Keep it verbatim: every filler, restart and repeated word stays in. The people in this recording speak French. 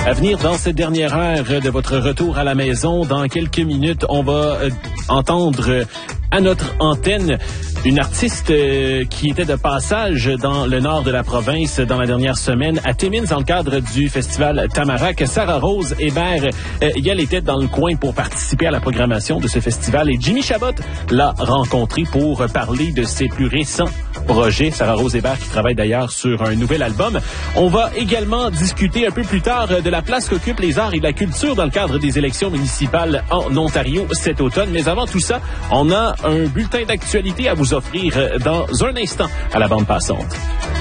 À venir dans cette dernière heure de votre retour à la maison, dans quelques minutes, on va euh, entendre euh, à notre antenne une artiste euh, qui était de passage dans le nord de la province dans la dernière semaine à Timmins dans le cadre du festival Tamarack. Sarah Rose Hébert, euh, elle était dans le coin pour participer à la programmation de ce festival et Jimmy Chabot l'a rencontrée pour parler de ses plus récents projets. Sarah Rose Hébert qui travaille d'ailleurs sur un nouvel album. On va également discuter un peu plus tard de la place qu'occupent les arts et la culture dans le cadre des élections municipales en Ontario cet automne. Mais avant tout ça, on a un bulletin d'actualité à vous offrir dans un instant à la bande passante.